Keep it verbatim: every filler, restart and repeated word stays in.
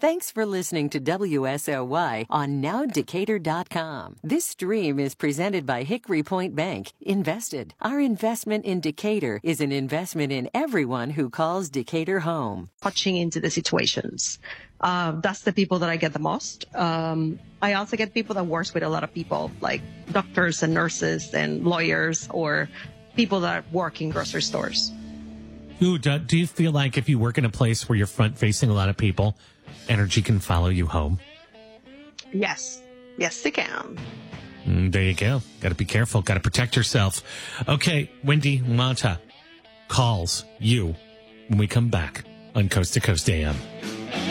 Thanks for listening to W S O Y on now decatur dot com. This stream is presented by Hickory Point Bank. Invested. Our investment in Decatur is an investment in everyone who calls Decatur home. Touching into the situations. Uh, that's the people that I get the most. Um, I also get people that works with a lot of people, like doctors and nurses and lawyers or people that work in grocery stores. Ooh, do, do you feel like if you work in a place where you're front-facing a lot of people, energy can follow you home? Yes. Yes, it can. Mm, there you go. Got to be careful. Got to protect yourself. Okay, Wendy Mata calls you when we come back on Coast to Coast A M.